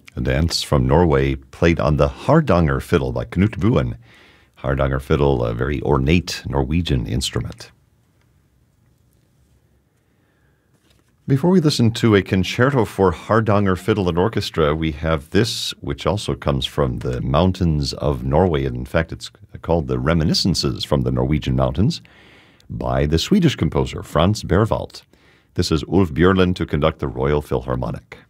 A dance from Norway played on the Hardanger fiddle by Knut Buen. Hardanger fiddle, a very ornate Norwegian instrument. Before we listen to a concerto for Hardanger fiddle and orchestra, we have this, which also comes from the mountains of Norway. And in fact, it's called the Reminiscences from the Norwegian Mountains by the Swedish composer Franz Berwald. This is Ulf Björlund to conduct the Royal Philharmonic.